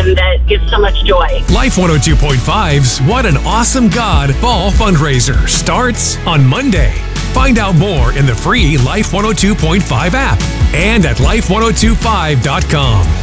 and that gives so much joy. Life 102.5's What an Awesome God Fall Fundraiser starts on Monday. Find out more in the free Life 102.5 app and at life1025.com.